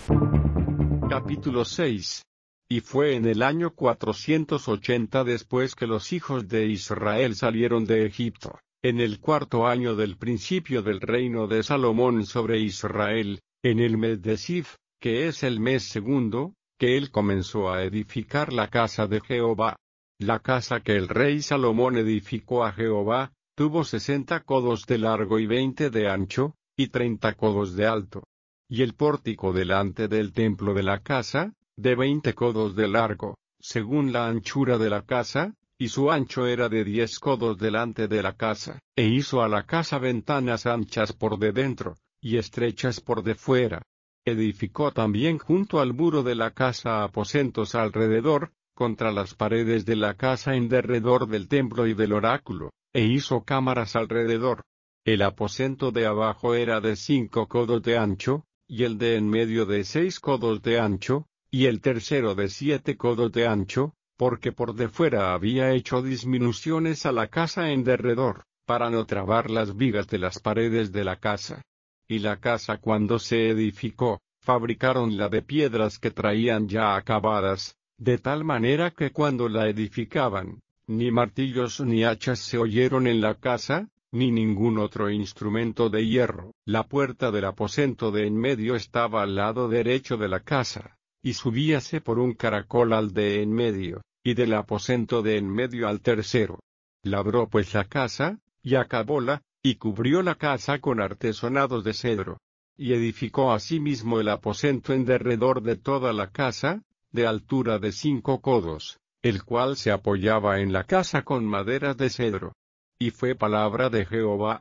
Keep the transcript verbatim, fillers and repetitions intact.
Capítulo seis. Y fue en el año cuatrocientos ochenta después que los hijos de Israel salieron de Egipto, en el cuarto año del principio del reino de Salomón sobre Israel, en el mes de Sif, que es el mes segundo, que él comenzó a edificar la casa de Jehová. La casa que el rey Salomón edificó a Jehová, tuvo sesenta codos de largo y veinte de ancho, y treinta codos de alto. Y el pórtico delante del templo de la casa, de veinte codos de largo, según la anchura de la casa, y su ancho era de diez codos delante de la casa. E hizo a la casa ventanas anchas por de dentro, y estrechas por de fuera. Edificó también junto al muro de la casa aposentos alrededor, contra las paredes de la casa en derredor del templo y del oráculo, e hizo cámaras alrededor. El aposento de abajo era de cinco codos de ancho, y el de en medio de seis codos de ancho, y el tercero de siete codos de ancho, porque por de fuera había hecho disminuciones a la casa en derredor, para no trabar las vigas de las paredes de la casa. Y la casa cuando se edificó, fabricaronla de piedras que traían ya acabadas, de tal manera que cuando la edificaban, ni martillos ni hachas se oyeron en la casa, ni ningún otro instrumento de hierro. La puerta del aposento de en medio estaba al lado derecho de la casa, y subíase por un caracol al de en medio, y del aposento de en medio al tercero. Labró pues la casa, y acabóla, y cubrió la casa con artesonados de cedro. Y edificó asimismo el aposento en derredor de toda la casa, de altura de cinco codos, el cual se apoyaba en la casa con maderas de cedro. Y fue palabra de Jehová,